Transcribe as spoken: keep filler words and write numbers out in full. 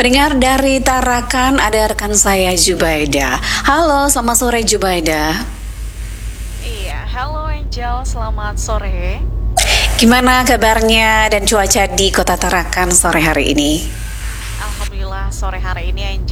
Pendengar dari Tarakan, ada rekan saya Jubaida. Halo, selamat sore Jubaida. Iya, halo Angel, selamat sore. Gimana kabarnya dan cuaca di Kota Tarakan sore hari ini? Alhamdulillah sore hari ini Angel